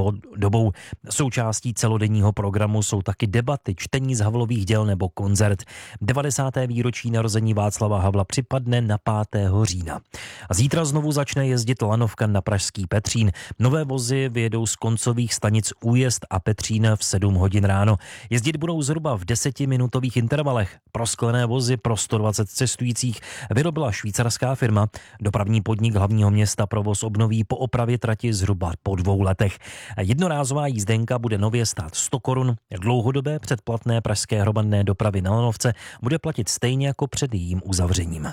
dobou. Součástí celodenního programu jsou taky debaty, čtení z Havlových děl nebo koncert. 90. výročí narození Václava Havla připadne na 5. října. A zítra znovu začne jezdit lanovka na pražský Petřín. Nové vozy vyjedou z koncových stanic Újezd a Petřín v 7 hodin ráno. Jezdit budou zhruba v 10minutových intervalech. Prosklené vozy pro 120 cestujících vyrobila švýcarská firma. Dopravní podnik hlavního města provoz obnoví po opravě trati zhruba po 2 letech. Jednorázová jízdenka bude nově stát 100 korun. Dlouhodobé předplatné pražské hromadné dopravy na lanovce bude platit stejně jako před jejím uzavřením.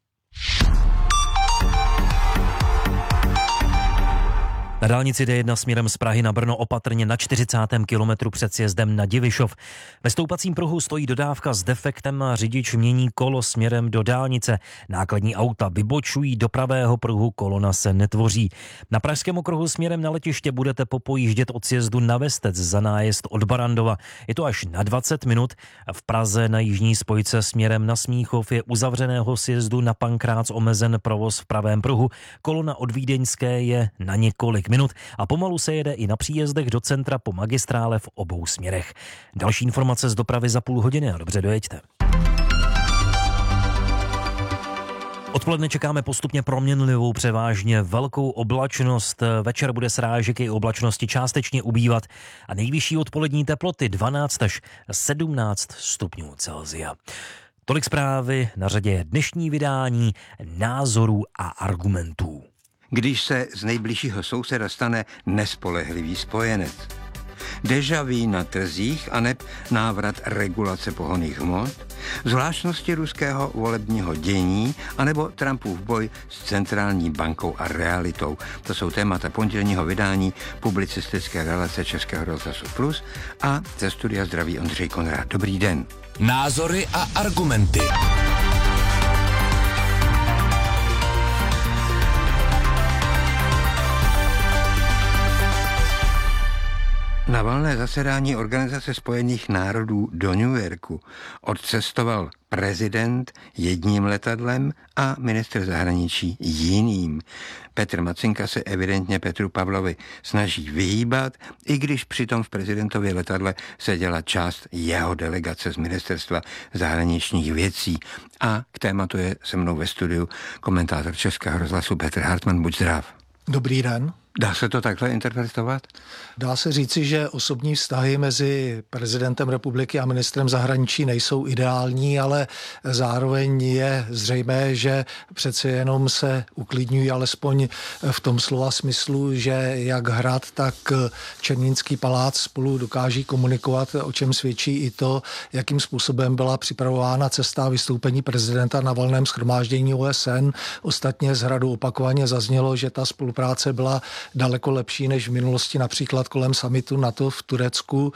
Na dálnici D1 směrem z Prahy na Brno opatrně na 40. kilometru před sjezdem na Divišov. Ve stoupacím pruhu stojí dodávka s defektem a řidič mění kolo směrem do dálnice. Nákladní auta vybočují do pravého pruhu, kolona se netvoří. Na pražském okruhu směrem na letiště budete popojíždět od sjezdu na Vestec za nájezd od Barandova. Je to až na 20 minut. V Praze na jižní spojce směrem na Smíchov je uzavřeného sjezdu na Pankrác omezen provoz v pravém pruhu. Kolona od Vídeňské je na několik minut a pomalu se jede i na příjezdech do centra po magistrále v obou směrech. Další informace z dopravy za půl hodiny a dobře dojeďte. Odpoledne čekáme postupně proměnlivou převážně velkou oblačnost. Večer bude srážek i oblačnosti částečně ubývat a nejvyšší odpolední teploty 12 až 17 stupňů Celsia. Tolik zprávy, na řadě je dnešní vydání Názorů a argumentů. Když se z nejbližšího souseda stane nespolehlivý spojenec. Déjà vu na trzích aneb návrat regulace pohonných hmot, zvláštnosti ruského volebního dění anebo Trumpův boj s centrální bankou a realitou. To jsou témata pondělního vydání publicistické relace Českého rozhlasu Plus a ze studia zdraví Ondřej Konrád. Dobrý den. Názory a argumenty. Na valné zasedání Organizace spojených národů do New Yorku odcestoval prezident jedním letadlem a ministr zahraničí jiným. Petr Macinka se evidentně Petru Pavlovi snaží vyhýbat, i když přitom v prezidentově letadle seděla část jeho delegace z ministerstva zahraničních věcí. A k tématu je se mnou ve studiu komentátor Českého rozhlasu Petr Hartmann. Buď zdrav. Dobrý den. Dá se to takhle interpretovat? Dá se říci, že osobní vztahy mezi prezidentem republiky a ministrem zahraničí nejsou ideální, ale zároveň je zřejmé, že přece jenom se uklidňují alespoň v tom slova smyslu, že jak hrad, tak Černínský palác spolu dokáží komunikovat, o čem svědčí i to, jakým způsobem byla připravována cesta a vystoupení prezidenta na valném shromáždění OSN. Ostatně z hradu opakovaně zaznělo, že ta spolupráce byla daleko lepší než v minulosti, například kolem summitu NATO v Turecku.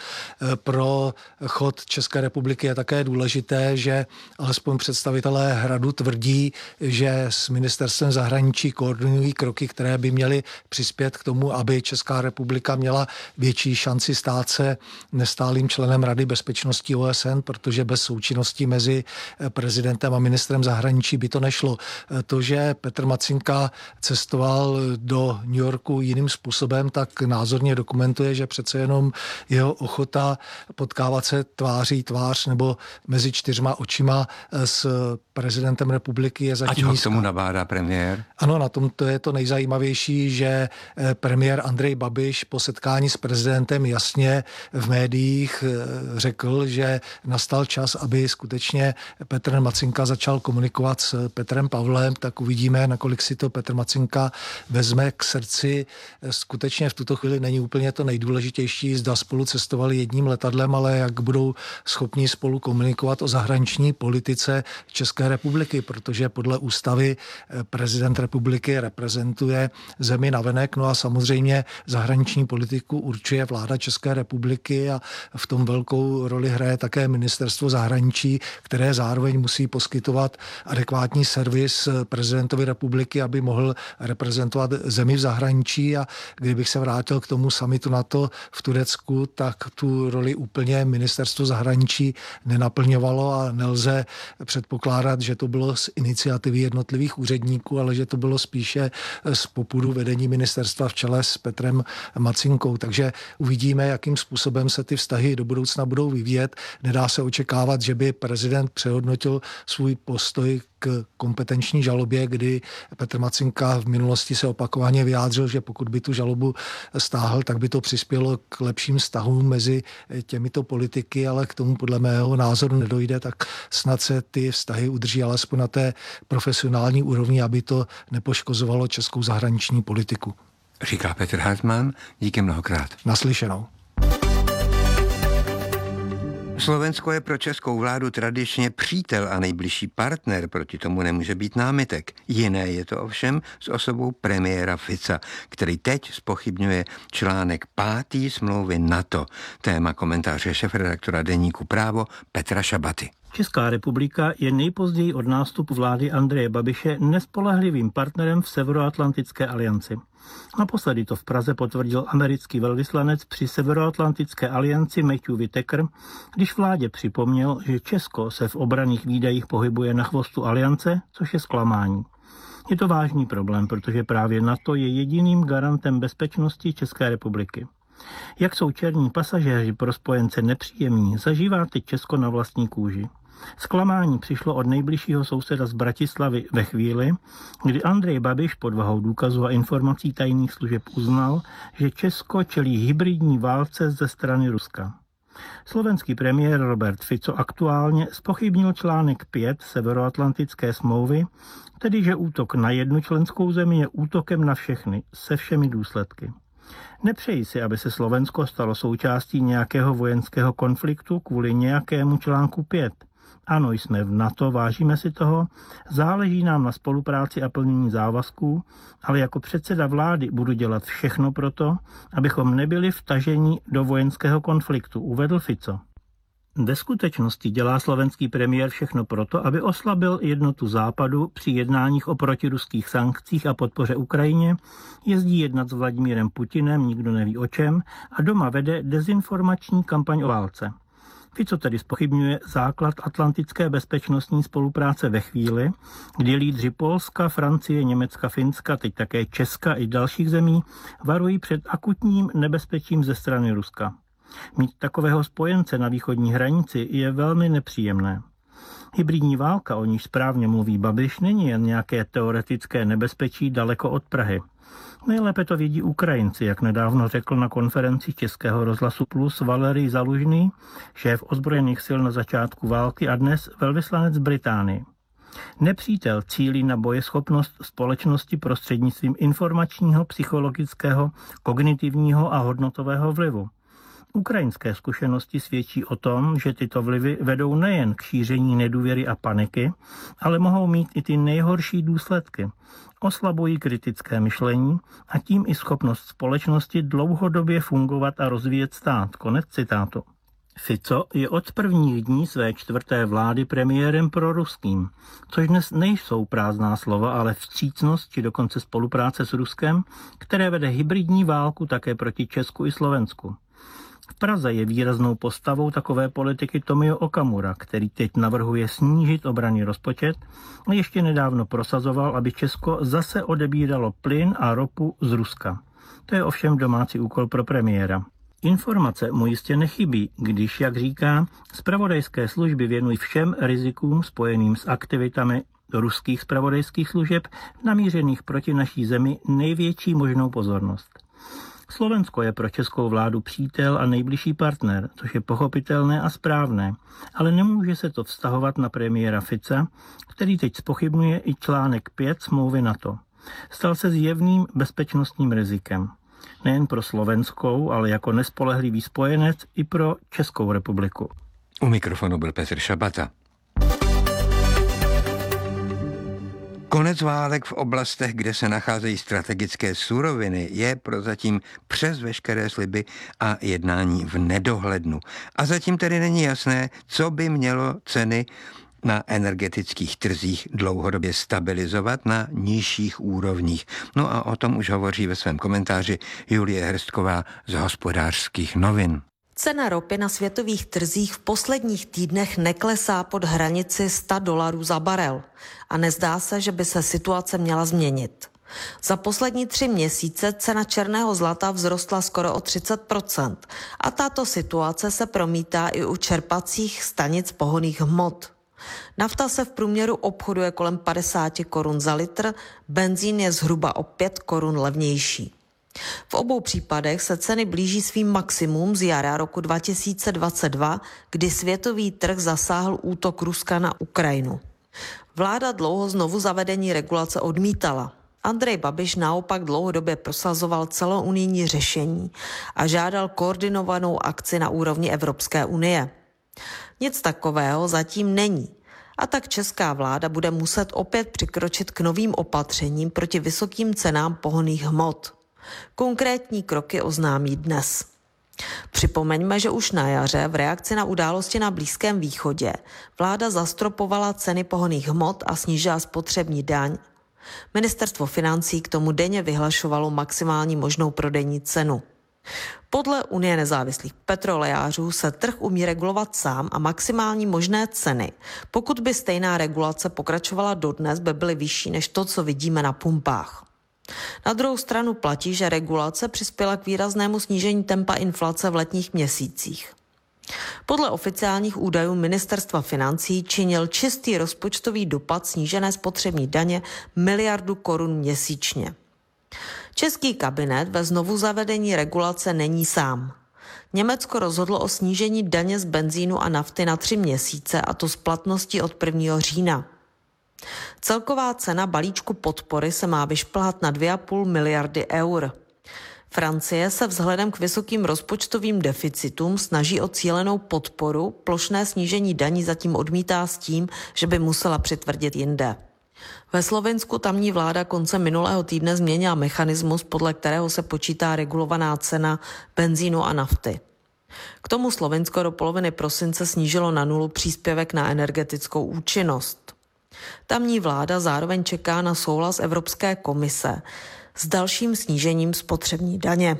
Pro chod České republiky je také důležité, že alespoň představitelé hradu tvrdí, že s ministerstvem zahraničí koordinují kroky, které by měly přispět k tomu, aby Česká republika měla větší šanci stát se nestálým členem Rady bezpečnosti OSN, protože bez součinnosti mezi prezidentem a ministrem zahraničí by to nešlo. To, že Petr Macinka cestoval do New Yorku jiným způsobem, tak názorně dokumentuje, že přece jenom jeho ochota potkávat se tváří tvář nebo mezi 4 očima s prezidentem republiky je zatím nízká. Ať ho k tomu nabádá premiér? Ano, na tom to je to nejzajímavější, že premiér Andrej Babiš po setkání s prezidentem jasně v médiích řekl, že nastal čas, aby skutečně Petr Macinka začal komunikovat s Petrem Pavlem, tak uvidíme, nakolik si to Petr Macinka vezme k srdci. Skutečně v tuto chvíli není úplně to nejdůležitější, zda spolu cestovali jedním letadlem, ale jak budou schopni spolu komunikovat o zahraniční politice České republiky, protože podle ústavy prezident republiky reprezentuje zemi navenek, no a samozřejmě zahraniční politiku určuje vláda České republiky a v tom velkou roli hraje také ministerstvo zahraničí, které zároveň musí poskytovat adekvátní servis prezidentovi republiky, aby mohl reprezentovat zemi v zahraničí. zahraničí a kdybych se vrátil k tomu summitu NATO v Turecku, tak tu roli úplně ministerstvo zahraničí nenaplňovalo a nelze předpokládat, že to bylo z iniciativy jednotlivých úředníků, ale že to bylo spíše z popudu vedení ministerstva v čele s Petrem Macinkou. Takže uvidíme, jakým způsobem se ty vztahy do budoucna budou vyvíjet. Nedá se očekávat, že by prezident přehodnotil svůj postoj k kompetenční žalobě, kdy Petr Macinka v minulosti se opakovaně vyjádřil, že pokud by tu žalobu stáhl, tak by to přispělo k lepším vztahům mezi těmito politiky, ale k tomu podle mého názoru nedojde, tak snad se ty vztahy udrží alespoň na té profesionální úrovni, aby to nepoškozovalo českou zahraniční politiku. Říká Petr Hartmann, díky mnohokrát. Naslyšenou. Slovensko je pro českou vládu tradičně přítel a nejbližší partner, proti tomu nemůže být námitek. Jiné je to ovšem s osobou premiéra Fica, který teď zpochybňuje článek 5. smlouvy NATO. Téma komentáře šéfredaktora deníku Právo Petra Šabaty. Česká republika je nejpozději od nástupu vlády Andreje Babiše nespolehlivým partnerem v Severoatlantické alianci. Naposledy to v Praze potvrdil americký velvyslanec při Severoatlantické alianci Matthew Whitaker, když vládě připomněl, že Česko se v obranných výdajích pohybuje na chvostu aliance, což je zklamání. Je to vážný problém, protože právě NATO je jediným garantem bezpečnosti České republiky. Jak jsou černí pasažéři pro spojence nepříjemní, zažívá teď Česko na vlastní kůži. Zklamání přišlo od nejbližšího souseda z Bratislavy ve chvíli, kdy Andrej Babiš pod vahou důkazů a informací tajných služeb uznal, že Česko čelí hybridní válce ze strany Ruska. Slovenský premiér Robert Fico aktuálně zpochybnil článek 5 Severoatlantické smlouvy, tedy že útok na jednu členskou zemi je útokem na všechny, se všemi důsledky. Nepřeji si, aby se Slovensko stalo součástí nějakého vojenského konfliktu kvůli nějakému článku 5. Ano, jsme v NATO, vážíme si toho, záleží nám na spolupráci a plnění závazků, ale jako předseda vlády budu dělat všechno proto, abychom nebyli vtaženi do vojenského konfliktu, uvedl Fico. Ve skutečnosti dělá slovenský premiér všechno proto, aby oslabil jednotu Západu při jednáních o protiruských sankcích a podpoře Ukrajině, jezdí jednat s Vladimírem Putinem, nikdo neví o čem, a doma vede dezinformační kampaň o válce. Fico tedy zpochybňuje základ atlantické bezpečnostní spolupráce ve chvíli, kdy lídři Polska, Francie, Německa, Finska, teď také Česka i dalších zemí varují před akutním nebezpečím ze strany Ruska. Mít takového spojence na východní hranici je velmi nepříjemné. Hybridní válka, o níž správně mluví Babiš, není jen nějaké teoretické nebezpečí daleko od Prahy. Nejlépe to vědí Ukrajinci, jak nedávno řekl na konferenci Českého rozhlasu Plus Valerij Zalužný, šéf ozbrojených sil na začátku války a dnes velvyslanec Británii. Nepřítel cílí na bojeschopnost společnosti prostřednictvím informačního, psychologického, kognitivního a hodnotového vlivu. Ukrajinské zkušenosti svědčí o tom, že tyto vlivy vedou nejen k šíření nedůvěry a paniky, ale mohou mít i ty nejhorší důsledky. Oslabují kritické myšlení a tím i schopnost společnosti dlouhodobě fungovat a rozvíjet stát. Konec citátu. Fico je od prvních dní své čtvrté vlády premiérem proruským, což dnes nejsou prázdná slova, ale vstřícnost či dokonce spolupráce s Ruskem, které vede hybridní válku také proti Česku i Slovensku. V Praze je výraznou postavou takové politiky Tomio Okamura, který teď navrhuje snížit obranný rozpočet a ještě nedávno prosazoval, aby Česko zase odebíralo plyn a ropu z Ruska. To je ovšem domácí úkol pro premiéra. Informace mu jistě nechybí, když, jak říká, zpravodajské služby věnují všem rizikům spojeným s aktivitami ruských zpravodajských služeb namířených proti naší zemi největší možnou pozornost. Slovensko je pro českou vládu přítel a nejbližší partner, což je pochopitelné a správné, ale nemůže se to vztahovat na premiéra Fica, který teď zpochybňuje i článek 5 smlouvy NATO. Stal se zjevným bezpečnostním rizikem. Nejen pro slovenskou, ale jako nespolehlivý spojenec i pro Českou republiku. U mikrofonu byl Petr Šabata. Konec válek v oblastech, kde se nacházejí strategické suroviny, je prozatím přes veškeré sliby a jednání v nedohlednu. A zatím tedy není jasné, co by mělo ceny na energetických trzích dlouhodobě stabilizovat na nižších úrovních. No a o tom už hovoří ve svém komentáři Julie Hrstková z Hospodářských novin. Cena ropy na světových trzích v posledních týdnech neklesá pod hranici $100 za barel a nezdá se, že by se situace měla změnit. Za poslední 3 měsíce cena černého zlata vzrostla skoro o 30% a tato situace se promítá i u čerpacích stanic pohonných hmot. Nafta se v průměru obchoduje kolem 50 korun za litr, benzín je zhruba o 5 korun levnější. V obou případech se ceny blíží svým maximum z jara roku 2022, kdy světový trh zasáhl útok Ruska na Ukrajinu. Vláda dlouho znovu zavedení regulace odmítala. Andrej Babiš naopak dlouhodobě prosazoval celounijní řešení a žádal koordinovanou akci na úrovni Evropské unie. Nic takového zatím není. A tak česká vláda bude muset opět přikročit k novým opatřením proti vysokým cenám pohonných hmot. Konkrétní kroky oznámí dnes. Připomeňme, že už na jaře v reakci na události na Blízkém východě vláda zastropovala ceny pohonných hmot a snížila spotřební daň. Ministerstvo financí k tomu denně vyhlašovalo maximální možnou prodejní cenu. Podle Unie nezávislých petrolejářů se trh umí regulovat sám a maximální možné ceny, pokud by stejná regulace pokračovala dodnes, by byly vyšší než to, co vidíme na pumpách. Na druhou stranu platí, že regulace přispěla k výraznému snížení tempa inflace v letních měsících. Podle oficiálních údajů Ministerstva financí činil čistý rozpočtový dopad snížené spotřební daně 1 miliardu korun měsíčně. Český kabinet ve znovu zavedení regulace není sám. Německo rozhodlo o snížení daně z benzínu a nafty na 3 měsíce, a to s platností od 1. října. Celková cena balíčku podpory se má vyšplhat na 2,5 miliardy eur. Francie se vzhledem k vysokým rozpočtovým deficitům snaží o cílenou podporu, plošné snížení daní zatím odmítá s tím, že by musela přitvrdit jinde. Ve Slovinsku tamní vláda koncem minulého týdne změnila mechanismus, podle kterého se počítá regulovaná cena benzínu a nafty. K tomu Slovinsko do poloviny prosince snížilo na 0 příspěvek na energetickou účinnost. Tamní vláda zároveň čeká na souhlas Evropské komise s dalším snížením spotřební daně.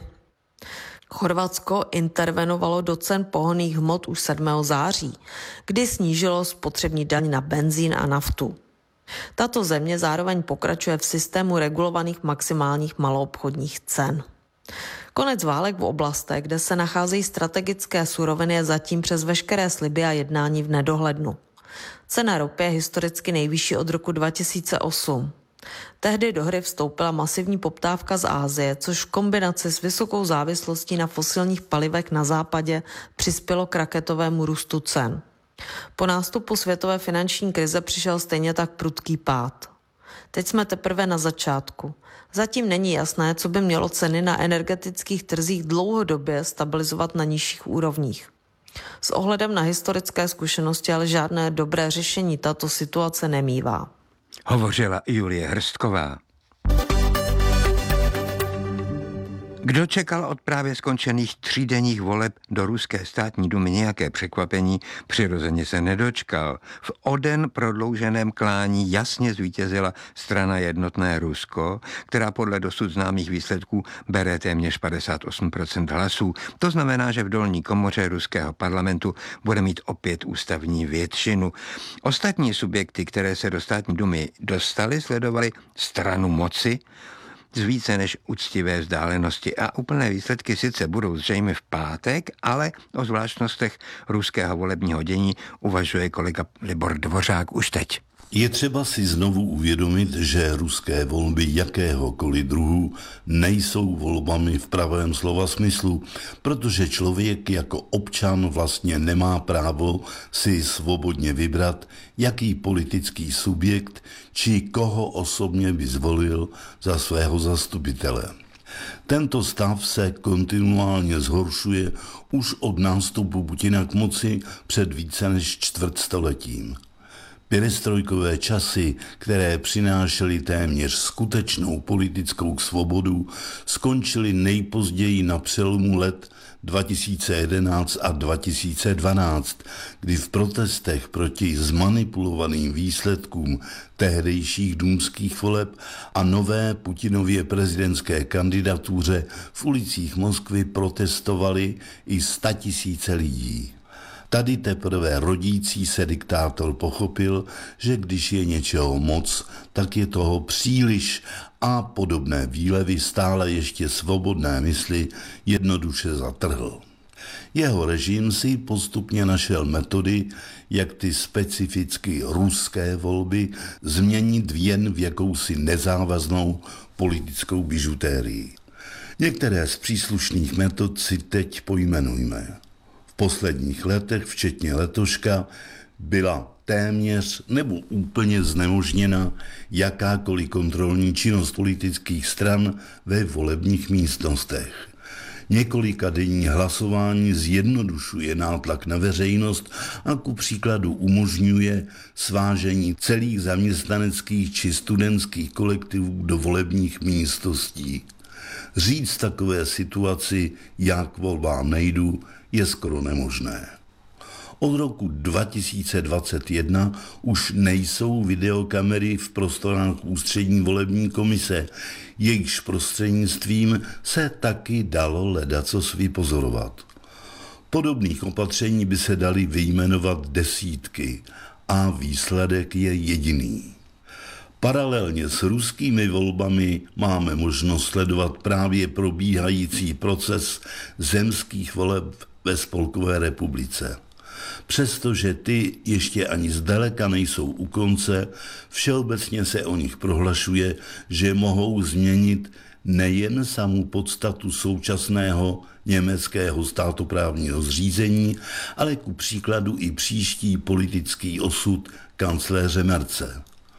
Chorvatsko intervenovalo do cen pohonných hmot už 7. září, kdy snížilo spotřební daň na benzín a naftu. Tato země zároveň pokračuje v systému regulovaných maximálních maloobchodních cen. Konec válek v oblastech, kde se nacházejí strategické suroviny, je zatím přes veškeré sliby a jednání v nedohlednu. Cena ropy je historicky nejvyšší od roku 2008. Tehdy do hry vstoupila masivní poptávka z Asie, což v kombinaci s vysokou závislostí na fosilních palivech na západě přispělo k raketovému růstu cen. Po nástupu světové finanční krize přišel stejně tak prudký pád. Teď jsme teprve na začátku. Zatím není jasné, co by mělo ceny na energetických trzích dlouhodobě stabilizovat na nižších úrovních. S ohledem na historické zkušenosti ale žádné dobré řešení tato situace nemívá. Hovořila Julie Hrstková. Kdo čekal od právě skončených 3denních voleb do ruské státní dumy nějaké překvapení, přirozeně se nedočkal. V o den prodlouženém klání jasně zvítězila strana Jednotné Rusko, která podle dosud známých výsledků bere téměř 58% hlasů. To znamená, že v dolní komoře ruského parlamentu bude mít opět ústavní většinu. Ostatní subjekty, které se do státní dumy dostaly, sledovaly stranu moci z více než úctivé vzdálenosti a úplné výsledky sice budou zřejmě v pátek, ale o zvláštnostech ruského volebního dění uvažuje kolega Libor Dvořák už teď. Je třeba si znovu uvědomit, že ruské volby jakéhokoliv druhu nejsou volbami v pravém slova smyslu, protože člověk jako občan vlastně nemá právo si svobodně vybrat, jaký politický subjekt či koho osobně by zvolil za svého zastupitele. Tento stav se kontinuálně zhoršuje už od nástupu Putina k moci před více než čtvrtstoletím. Perestrojkové časy, které přinášely téměř skutečnou politickou svobodu, skončily nejpozději na přelomu let 2011 a 2012, kdy v protestech proti zmanipulovaným výsledkům tehdejších důmských voleb a nové Putinově prezidentské kandidatuře v ulicích Moskvy protestovali i 100 000 lidí. Tady teprve rodící se diktátor pochopil, že když je něčeho moc, tak je toho příliš a podobné výlevy stále ještě svobodné mysli jednoduše zatrhl. Jeho režim si postupně našel metody, jak ty specificky ruské volby změnit jen v jakousi nezávaznou politickou bižutérii. Některé z příslušných metod si teď pojmenujme. V posledních letech, včetně letoška, byla téměř nebo úplně znemožněna jakákoliv kontrolní činnost politických stran ve volebních místnostech. Několikadenní hlasování zjednodušuje nátlak na veřejnost a ku příkladu umožňuje svážení celých zaměstnaneckých či studentských kolektivů do volebních místností. Říct takové situaci, já k volbám nejdu, je skoro nemožné. Od roku 2021 už nejsou videokamery v prostorách ústřední volební komise, jejichž prostřednictvím se taky dalo ledacos vypozorovat. Podobných opatření by se daly vyjmenovat desítky a výsledek je jediný. Paralelně s ruskými volbami máme možnost sledovat právě probíhající proces zemských voleb ve Spolkové republice. Přestože ty ještě ani zdaleka nejsou u konce, všeobecně se o nich prohlašuje, že mohou změnit nejen samu podstatu současného německého státoprávního zřízení, ale ku příkladu i příští politický osud kancléře Merce.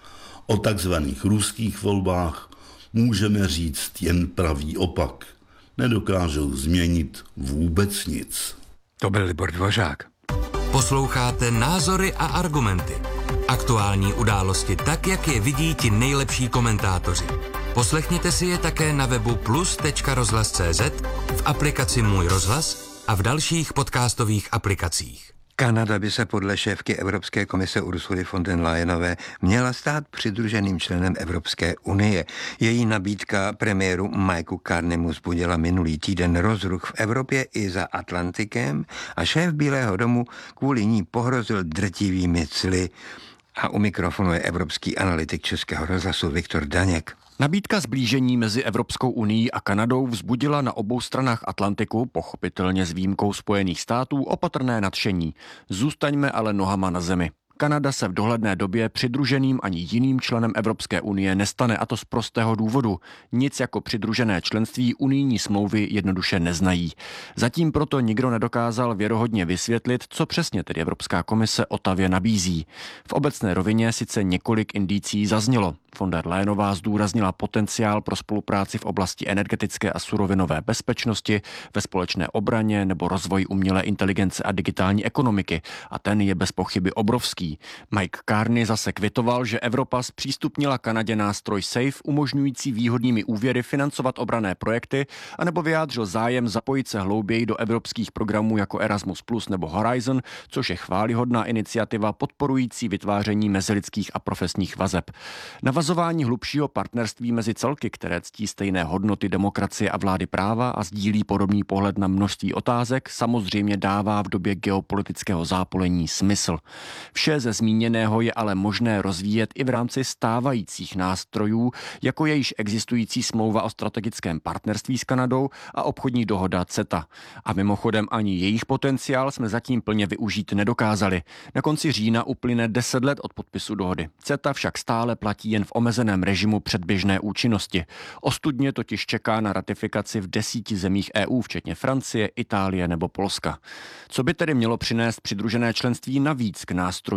O takzvaných ruských volbách můžeme říct jen pravý opak. Nedokážou změnit vůbec nic. To byl Libor Dvořák. Posloucháte Názory a argumenty. Aktuální události tak, jak je vidí ti nejlepší komentátoři. Poslechněte si je také na webu plus.rozhlas.cz, v aplikaci Můj rozhlas a v dalších podcastových aplikacích. Kanada by se podle šéfky Evropské komise Ursuly von der Leyenové měla stát přidruženým členem Evropské unie. Její nabídka premiéru Mikeu Carneymu vzbudila minulý týden rozruch v Evropě i za Atlantikem a šéf Bílého domu kvůli ní pohrozil drtivými cly. A u mikrofonu je evropský analytik Českého rozhlasu Viktor Daněk. Nabídka sblížení mezi Evropskou unií a Kanadou vzbudila na obou stranách Atlantiku, pochopitelně s výjimkou Spojených států, opatrné nadšení. Zůstaňme ale nohama na zemi. Kanada se v dohledné době přidruženým ani jiným členem Evropské unie nestane, a to z prostého důvodu. Nic jako přidružené členství unijní smlouvy jednoduše neznají. Zatím proto nikdo nedokázal věrohodně vysvětlit, co přesně tedy Evropská komise Otavě nabízí. V obecné rovině sice několik indicí zaznělo. Von der Leyenová zdůraznila potenciál pro spolupráci v oblasti energetické a surovinové bezpečnosti, ve společné obraně nebo rozvoji umělé inteligence a digitální ekonomiky. A ten je bez pochyby obrovský. Mike Carney zase kvitoval, že Evropa zpřístupnila Kanadě nástroj SAFE, umožňující výhodnými úvěry financovat obranné projekty, anebo vyjádřil zájem zapojit se hlouběji do evropských programů jako Erasmus Plus nebo Horizon, což je chvályhodná iniciativa podporující vytváření mezilidských a profesních vazeb. Navazování hlubšího partnerství mezi celky, které ctí stejné hodnoty demokracie a vlády práva a sdílí podobný pohled na množství otázek, samozřejmě dává v době geopolitického zápolení smysl. Vše ze zmíněného je ale možné rozvíjet i v rámci stávajících nástrojů, jako je již existující smlouva o strategickém partnerství s Kanadou a obchodní dohoda CETA. A mimochodem ani jejich potenciál jsme zatím plně využít nedokázali. Na konci října uplyne 10 let od podpisu dohody. CETA však stále platí jen v omezeném režimu předběžné účinnosti. Ostudně totiž čeká na ratifikaci v 10 zemích EU, včetně Francie, Itálie nebo Polska. Co by tedy mělo přinést přidružené členství navíc k nástrojům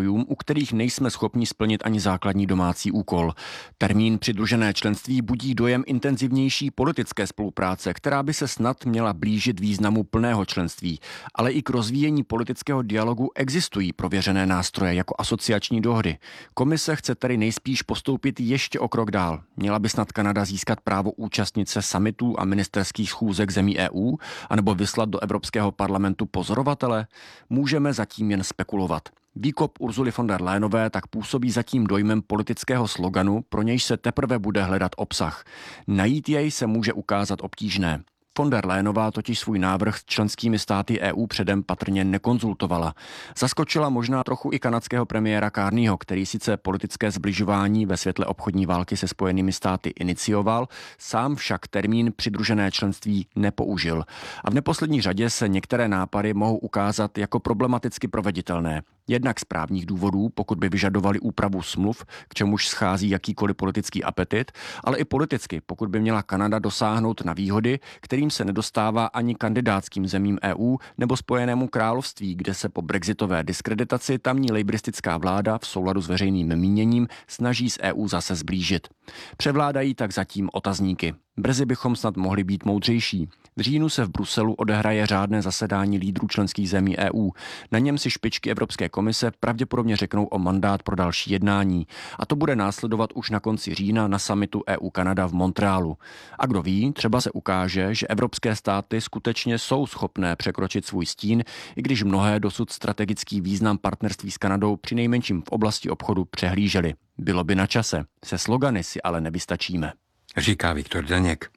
nástrojům, u kterých nejsme schopni splnit ani základní domácí úkol. Termín přidružené členství budí dojem intenzivnější politické spolupráce, která by se snad měla blížit významu plného členství, ale i k rozvíjení politického dialogu existují prověřené nástroje jako asociační dohody. Komise chce tedy nejspíš postoupit ještě o krok dál. Měla by snad Kanada získat právo účastnit se summitů a ministerských schůzek zemí EU, anebo vyslat do Evropského parlamentu pozorovatele? Můžeme zatím jen spekulovat. Výkop Ursuly von der Leyenové tak působí zatím dojmem politického sloganu, pro nějž se teprve bude hledat obsah. Najít jej se může ukázat obtížné. Von der Leyenová totiž svůj návrh s členskými státy EU předem patrně nekonzultovala. Zaskočila možná trochu i kanadského premiéra Carneyho, který sice politické sbližování ve světle obchodní války se Spojenými státy inicioval, sám však termín přidružené členství nepoužil. A v neposlední řadě se některé nápady mohou ukázat jako problematicky proveditelné. Jednak z právních důvodů, pokud by vyžadovali úpravu smluv, k čemuž schází jakýkoliv politický apetit, ale i politicky, pokud by měla Kanada dosáhnout na výhody, kterým se nedostává ani kandidátským zemím EU nebo Spojenému království, kde se po brexitové diskreditaci tamní lejbristická vláda v souladu s veřejným míněním snaží s EU zase zblížit. Převládají tak zatím otazníky. Brzy bychom snad mohli být moudřejší. V říjnu se v Bruselu odehraje řádné zasedání lídrů členských zemí EU. Na něm si špičky Evropské komise pravděpodobně řeknou o mandát pro další jednání. A to bude následovat už na konci října na summitu EU-Kanada v Montrealu. A kdo ví, třeba se ukáže, že evropské státy skutečně jsou schopné překročit svůj stín, i když mnohé dosud strategický význam partnerství s Kanadou přinejmenším v oblasti obchodu přehlíželi. Bylo by na čase. Se slogany si ale nevystačíme. Říká Viktor Daněk.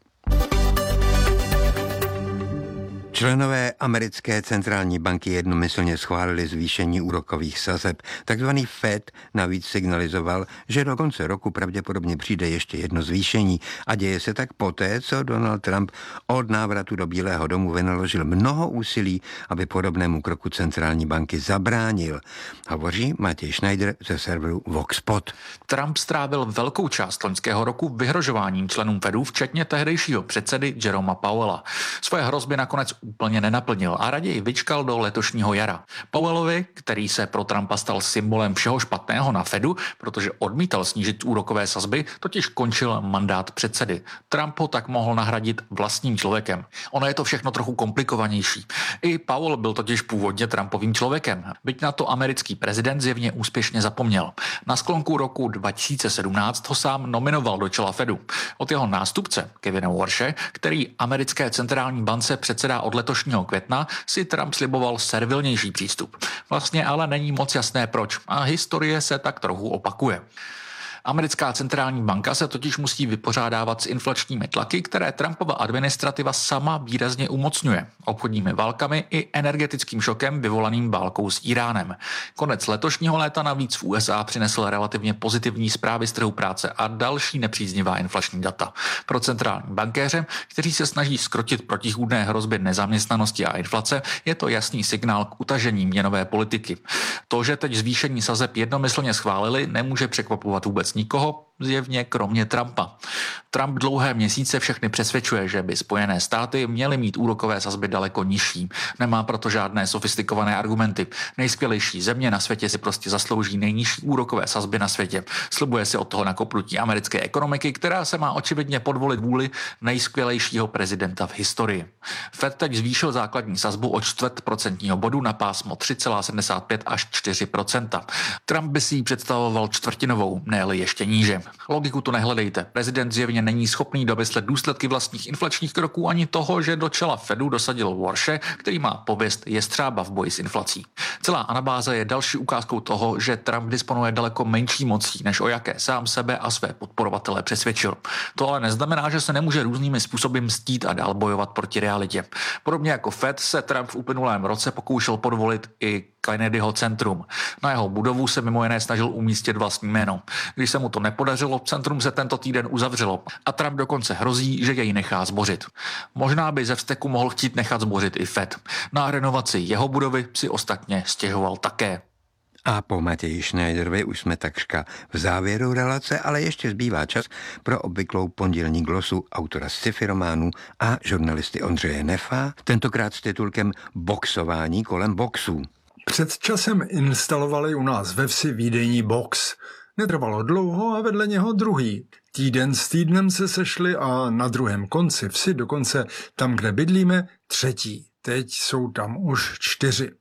Členové americké centrální banky jednomyslně schválili zvýšení úrokových sazeb. Takzvaný Fed navíc signalizoval, že do konce roku pravděpodobně přijde ještě jedno zvýšení a děje se tak poté, co Donald Trump od návratu do Bílého domu vynaložil mnoho úsilí, aby podobnému kroku centrální banky zabránil. Hovoří Matěj Schneider ze serveru Voxpot. Trump strávil velkou část loňského roku vyhrožováním členům Fedu, včetně tehdejšího předsedy Jeroma Powella. Svoje hrozby nakonec úplně nenaplnil a raději vyčkal do letošního jara. Powellovi, který se pro Trumpa stal symbolem všeho špatného na Fedu, protože odmítal snížit úrokové sazby, totiž končil mandát předsedy. Trump ho tak mohl nahradit vlastním člověkem. Ono je to všechno trochu komplikovanější. I Powell byl totiž původně Trumpovým člověkem. Byť na to americký prezident zjevně úspěšně zapomněl. Na sklonku roku 2017 ho sám nominoval do čela Fedu. Od jeho nástupce, Kevina Warshe, který americké centrální bance předsedá od letošního května, si Trump sliboval servilnější přístup. Vlastně ale není moc jasné proč a historie se tak trochu opakuje. Americká centrální banka se totiž musí vypořádávat s inflačními tlaky, které Trumpova administrativa sama výrazně umocňuje. Obchodními válkami i energetickým šokem vyvolaným válkou s Iránem. Konec letošního léta navíc v USA přinesl relativně pozitivní zprávy z trhu práce a další nepříznivá inflační data. Pro centrální bankéře, kteří se snaží zkrotit protichůdné hrozby nezaměstnanosti a inflace, je to jasný signál k utažení měnové politiky. To, že teď zvýšení sazeb jednomyslně schválili, nemůže překvapovat vůbec nikoho, zjevně kromě Trumpa. Trump dlouhé měsíce všechny přesvědčuje, že by Spojené státy měly mít úrokové sazby daleko nižší. Nemá proto žádné sofistikované argumenty. Nejskvělejší země na světě si prostě zaslouží nejnižší úrokové sazby na světě. Slibuje si od toho nakopnutí americké ekonomiky, která se má očividně podvolit vůli nejskvělejšího prezidenta v historii. Fed teď zvýšil základní sazbu o 0,25% bodu na pásmo 3,75 až 4%. Trump by si ji představoval čtvrtinovou, ne-li ještě níže. Logiku tu nehledejte. Prezident zjevně není schopný domyslet důsledky vlastních inflačních kroků ani toho, že do čela Fedu dosadil Warshe, který má pověst jestřába v boji s inflací. Celá anabáze je další ukázkou toho, že Trump disponuje daleko menší mocí, než o jaké sám sebe a své podporovatele přesvědčil. To ale neznamená, že se nemůže různými způsoby mstít a dál bojovat proti realitě. Podobně jako Fed se Trump v uplynulém roce pokoušel podvolit i Kennedyho centrum. Na jeho budovu se mimo jiné snažil umístit vlastní jméno. Když se mu to nepodařilo, centrum se tento týden uzavřelo a Trump dokonce hrozí, že jej nechá zbořit. Možná by ze vzteku mohl chtít nechat zbořit i Fed. Na renovaci jeho budovy si ostatně stěžoval také. A po Matěji Schneiderovi už jsme takřka v závěru relace, ale ještě zbývá čas pro obvyklou pondělní glosu autora sci-fi románů a žurnalisty Ondřeje Nefa, tentokrát s titulkem Boxování kolem boxů. Před časem instalovali u nás ve vsi výdejní box. Netrvalo dlouho a vedle něho druhý. Týden s týdnem se sešli a na druhém konci vsi, dokonce tam, kde bydlíme, třetí. Teď jsou tam už 4.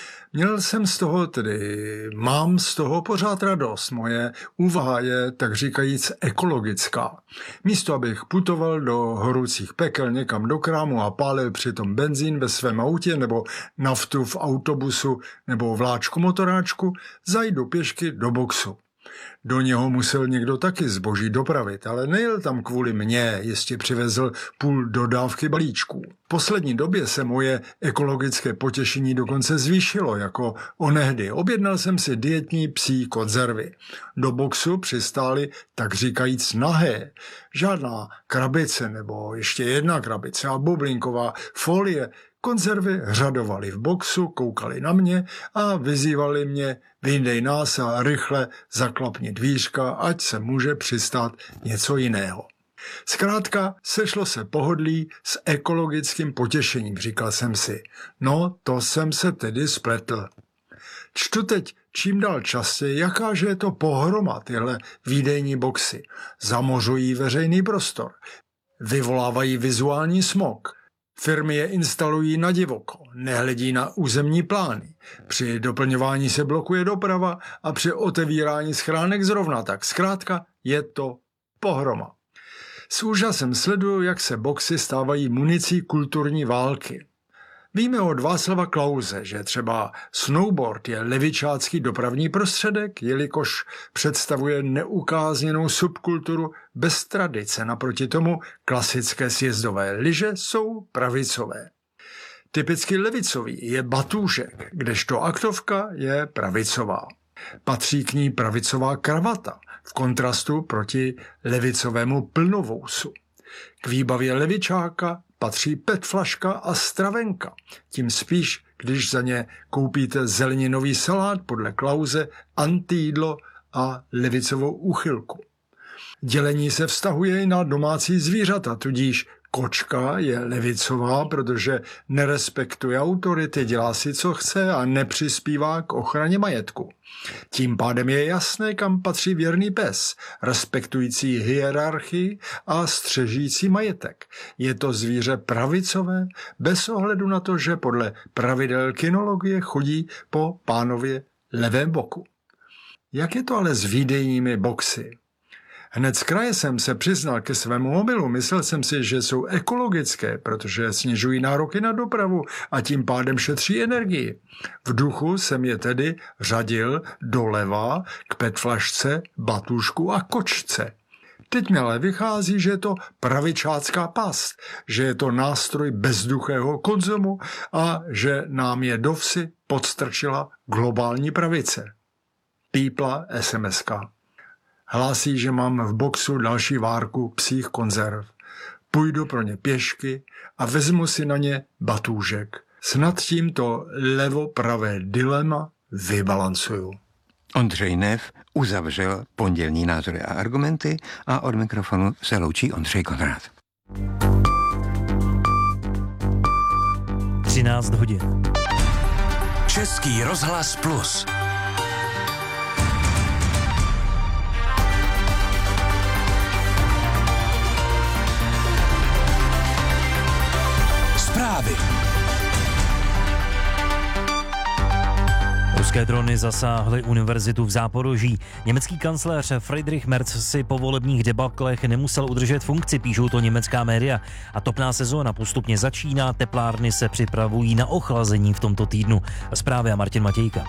Mám z toho pořád radost. Moje úvaha je, tak říkajíc, ekologická. Místo, abych putoval do horoucích pekel někam do krámu a pálil přitom benzín ve svém autě nebo naftu v autobusu nebo vláčku motoráčku, zajdu pěšky do boxu. Do něho musel někdo taky zboží dopravit, ale nejel tam kvůli mně, jistě přivezl půl dodávky balíčků. V poslední době se moje ekologické potěšení dokonce zvýšilo, jako onehdy. Objednal jsem si dietní psí konzervy. Do boxu přistály, tak říkajíc, nahé. Žádná krabice nebo ještě jedna krabice a bublinková folie. Konzervy řadovali v boxu, koukali na mě a vyzývali mě, vyndej nás a rychle zaklapni dvířka, ať se může přistát něco jiného. Zkrátka sešlo se pohodlí s ekologickým potěšením, říkal jsem si. No, to jsem se tedy spletl. Čtu teď čím dál častěji, jakáže je to pohroma tyhle výdejní boxy. Zamořují veřejný prostor, vyvolávají vizuální smog. Firmy je instalují na divoko, nehledí na územní plány. Při doplňování se blokuje doprava a při otevírání schránek zrovna tak. Zkrátka je to pohroma. S úžasem sleduju, jak se boxy stávají municí kulturní války. Víme od Václava Klause, že třeba snowboard je levičácký dopravní prostředek, jelikož představuje neukázněnou subkulturu bez tradice. Naproti tomu klasické sjezdové lyže jsou pravicové. Typicky levicový je batůžek, kdežto aktovka je pravicová. Patří k ní pravicová kravata, v kontrastu proti levicovému plnovousu. K výbavě levičáka patří petflaška a stravenka. Tím spíš, když za ně koupíte zeleninový salát podle Klause, antijídlo a levicovou úchylku. Dělení se vztahuje i na domácí zvířata, tudíž kočka je levicová, protože nerespektuje autority, dělá si, co chce a nepřispívá k ochraně majetku. Tím pádem je jasné, kam patří věrný pes, respektující hierarchii a střežící majetek. Je to zvíře pravicové, bez ohledu na to, že podle pravidel kinologie chodí po pánově levém boku. Jak je to ale s výdejními boxy? Hned z kraje jsem se přiznal ke svému omylu. Myslel jsem si, že jsou ekologické, protože snižují nároky na dopravu a tím pádem šetří energii. V duchu jsem je tedy řadil doleva k petflašce, batůžku a kočce. Teď mi ale vychází, že je to pravičácká past, že je to nástroj bezduchého konzumu a že nám je do vsi podstrčila globální pravice. Pípla SMS-ka. Hlásí, že mám v boxu další várku psích konzerv. Půjdu pro ně pěšky a vezmu si na ně batůžek. Snad tímto levo-pravé dilema vybalancuju. Ondřej Nev uzavřel pondělní názory a argumenty a od mikrofonu se loučí Ondřej Konrád. 13 hodin. Český rozhlas Plus. Zprávy. Ruské drony zasáhly univerzitu v Záporoží. Německý kancléř Friedrich Merz si po volebních debaklech nemusel udržet funkci, píšou to německá média. A topná sezóna postupně začíná, teplárny se připravují na ochlazení v tomto týdnu. Zprávy a Martin Matějka.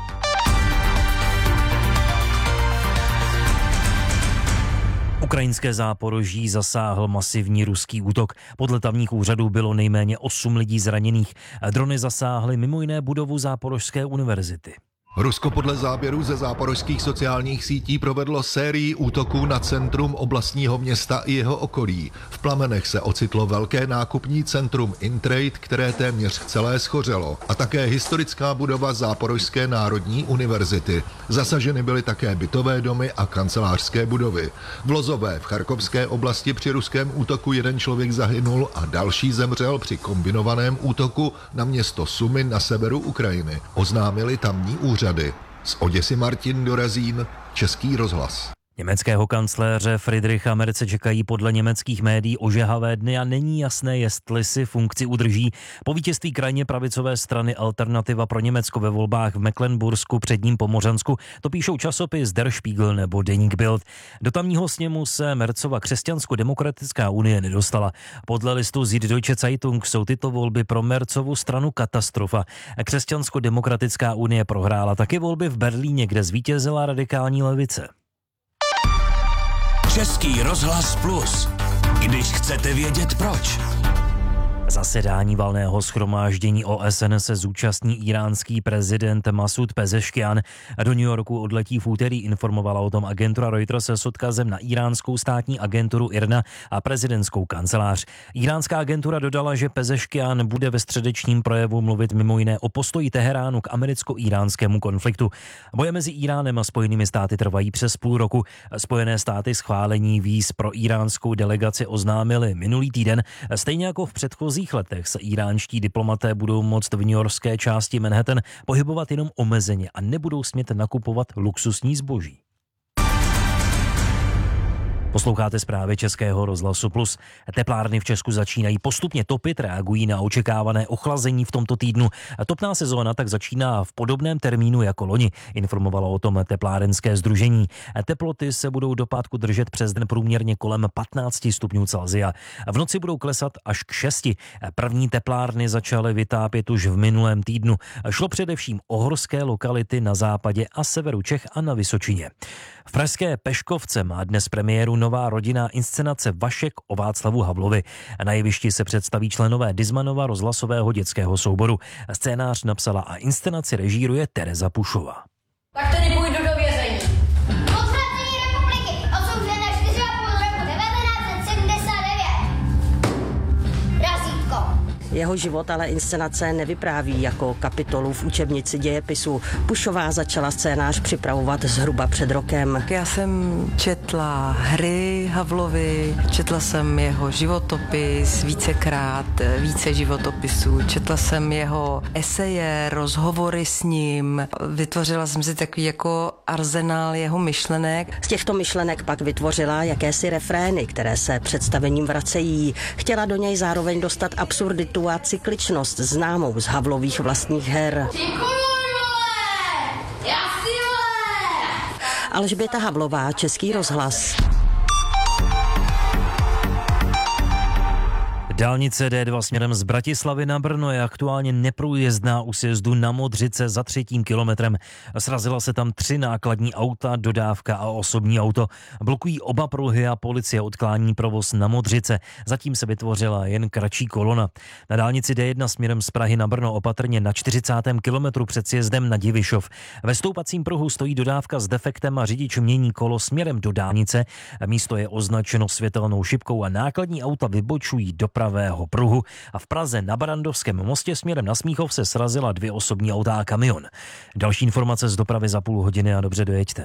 Ukrajinské Záporoží zasáhl masivní ruský útok. Podle tamních úřadů bylo nejméně 8 lidí zraněných. Drony zasáhly mimo jiné budovu Záporožské univerzity. Rusko podle záběrů ze záporožských sociálních sítí provedlo sérii útoků na centrum oblastního města i jeho okolí. V plamenech se ocitlo velké nákupní centrum Intrade, které téměř celé schořelo, a také historická budova Záporožské národní univerzity. Zasaženy byly také bytové domy a kancelářské budovy. V Lozové v Charkovské oblasti při ruském útoku jeden člověk zahynul a další zemřel při kombinovaném útoku na město Sumy na severu Ukrajiny. Oznámili tamní úřady. Z Oděsy Martin Dorazín, Český rozhlas. Německého kancléře Friedricha Merze čekají podle německých médií ožehavé dny a není jasné, jestli si funkci udrží. Po vítězství krajně pravicové strany Alternativa pro Německo ve volbách v Mecklenbursku, Předním Pomořansku, to píšou časopis Der Spiegel nebo Deník Bild. Do tamního sněmu se Merzova Křesťansko-demokratická unie nedostala. Podle listu Süddeutsche Zeitung jsou tyto volby pro Merzovu stranu katastrofa. Křesťansko-demokratická unie prohrála taky volby v Berlíně, kde zvítězila radikální levice. Český rozhlas Plus. Když chcete vědět proč. Zasedání valného shromáždění OSN se zúčastní iránský prezident Masud Pezeškian. Do New Yorku odletí v úterý, informovala o tom agentura Reuters s odkazem na iránskou státní agenturu IRNA a prezidentskou kancelář. Iránská agentura dodala, že Pezeškian bude ve středečním projevu mluvit mimo jiné o postoji Teheránu k americko-iránskému konfliktu. Boje mezi Iránem a Spojenými státy trvají přes půl roku. Spojené státy schválení víz pro iránskou delegaci oznámili minulý týden, stejně jako v předchozích letech se iránští diplomaté budou moct v newyorské části Manhattan pohybovat jenom omezeně a nebudou smět nakupovat luxusní zboží. Posloucháte zprávy Českého rozhlasu Plus. Teplárny v Česku začínají postupně topit, reagují na očekávané ochlazení v tomto týdnu. Topná sezóna tak začíná v podobném termínu jako loni, informovalo o tom teplárenské sdružení. Teploty se budou do pátku držet přes den průměrně kolem 15 stupňů Celsia. V noci budou klesat až k 6. První teplárny začaly vytápět už v minulém týdnu. Šlo především o horské lokality na západě a severu Čech a na Vysočině. V pražské Peškovce má dnes premiéru nová rodinná inscenace Vašek o Václavu Havlovi. Na jevišti se představí členové Dizmanova rozhlasového dětského souboru. Scénář napsala a inscenaci režíruje Tereza Pušová. Tak tedy půjdu do vězení. Odvrácení republiky, odsouzené 4,5 roku 1979. Razítko. Jeho život ale inscenace nevypráví jako kapitolu v učebnici dějepisu. Pušová začala scénář připravovat zhruba před rokem. Já jsem četla hry Havlovi, četla jsem jeho životopis vícekrát, více životopisů, četla jsem jeho eseje, rozhovory s ním, vytvořila jsem si takový jako arzenál jeho myšlenek. Z těchto myšlenek pak vytvořila jakési refrény, které se představením vracejí. Chtěla do něj zároveň dostat absurditu a cykličnost známou z Havlových vlastních her. Alžběta Havlová, Český rozhlas. Dálnice D2 směrem z Bratislavy na Brno je aktuálně neprůjezdná u sjezdu na Modřice za 3. kilometrem. Srazila se tam 3 nákladní auta, dodávka a osobní auto. Blokují oba pruhy a policie odklání provoz na Modřice. Zatím se vytvořila jen kratší kolona. Na dálnici D1 směrem z Prahy na Brno opatrně na 40. kilometru před sjezdem na Divišov. Ve stoupacím pruhu stojí dodávka s defektem a řidič mění kolo směrem do dálnice. Místo je označeno světelnou šipkou a nákladní auta vybočují do pravého pruhu a v Praze na Barandovském mostě směrem na Smíchov se srazila 2 osobní auta a kamion. Další informace z dopravy za půl hodiny a dobře dojeďte.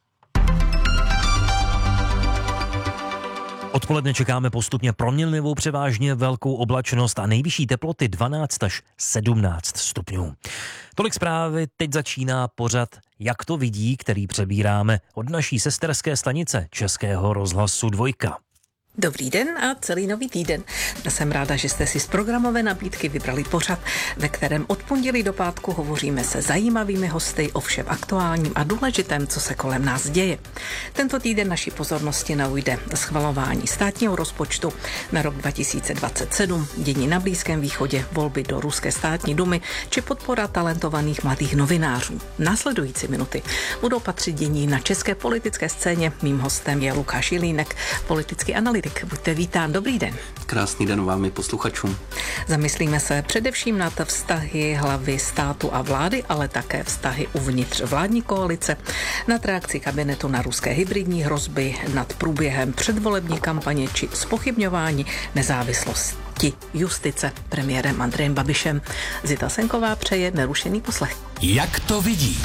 Odpoledne čekáme postupně proměnlivou převážně velkou oblačnost a nejvyšší teploty 12 až 17 stupňů. Tolik zprávy, teď začíná pořad Jak to vidí, který přebíráme od naší sesterské stanice Českého rozhlasu 2. Dobrý den a celý nový týden. Jsem ráda, že jste si z programové nabídky vybrali pořad, ve kterém od pondělí do pátku hovoříme se zajímavými hosty o všem aktuálním a důležitém, co se kolem nás děje. Tento týden naší pozornosti naujde schvalování státního rozpočtu na rok 2027, dění na Blízkém východě, volby do Ruské státní dumy či podpora talentovaných mladých novinářů. Následující minuty budou patřit dění na české politické scéně. Mým hostem je Lukáš Jelínek, politický analytik politik. Buďte vítán, dobrý den. Krásný den vám i posluchačům. Zamyslíme se především nad vztahy hlavy státu a vlády, ale také vztahy uvnitř vládní koalice, nad reakcí kabinetu na ruské hybridní hrozby, nad průběhem předvolební kampaně či zpochybňování nezávislosti justice premiérem Andrejem Babišem. Zita Senková přeje nerušený poslech. Jak to vidí?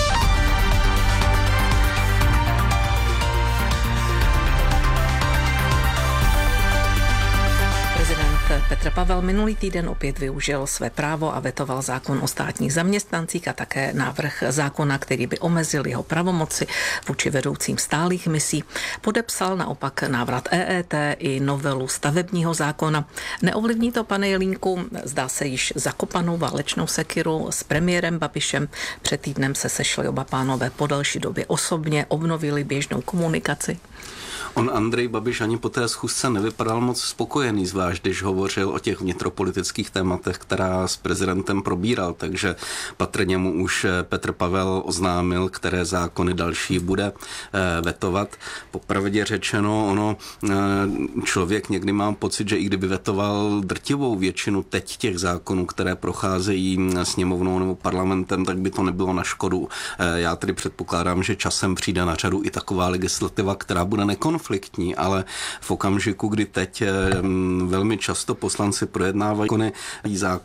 Petr Pavel minulý týden opět využil své právo a vetoval zákon o státních zaměstnancích a také návrh zákona, který by omezil jeho pravomoci vůči vedoucím stálých misí. Podepsal naopak návrat EET i novelu stavebního zákona. Neovlivní to, pane Jelínku, zdá se již zakopanou válečnou sekiru s premiérem Babišem. Před týdnem se sešli oba pánové po delší době osobně, obnovili běžnou komunikaci. On Andrej Babiš ani po té schůzce nevypadal moc spokojený, zvlášť když hovořil o těch vnitropolitických tématech, která s prezidentem probíral, takže patrně mu už Petr Pavel oznámil, které zákony další bude vetovat. Popravdě řečeno, člověk někdy má pocit, že i kdyby vetoval drtivou většinu teď těch zákonů, které procházejí sněmovnou nebo parlamentem, tak by to nebylo na škodu. Já tedy předpokládám, že časem přijde na řadu i taková legislativa, která bude nekonfliktní, ale v okamžiku, kdy teď velmi často poslanci projednávají zákony